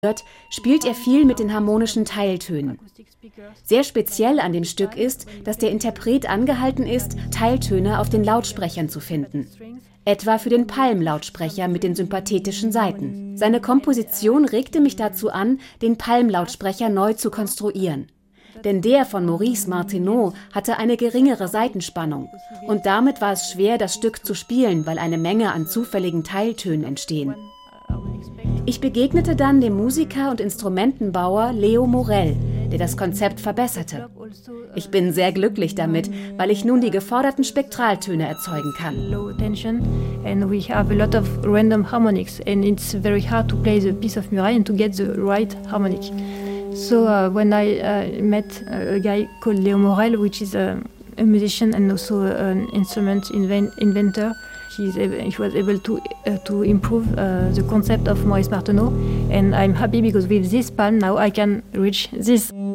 hört, spielt er viel mit den harmonischen Teiltönen. Sehr speziell an dem Stück ist, dass der Interpret angehalten ist, Teiltöne auf den Lautsprechern zu finden. Etwa für den Palm-Lautsprecher mit den sympathetischen Saiten. Seine Komposition regte mich dazu an, den Palm-Lautsprecher neu zu konstruieren. Denn der von Maurice Martineau hatte eine geringere Saitenspannung. Und damit war es schwer, das Stück zu spielen, weil eine Menge an zufälligen Teiltönen entstehen. Ich begegnete dann dem Musiker und Instrumentenbauer Leo Morel, der das Konzept verbesserte. Ich bin sehr glücklich damit, weil ich nun die geforderten Spektraltöne erzeugen kann. Low tension and we have a lot of random harmonics and it's very hard to play the piece of Murail and to get the right harmonic. So when I met a guy called Leo Morel, which is a musician and also an instrument inventor, he was able to improve the concept of Maurice Martineau, and I'm happy because with this palm now I can reach this.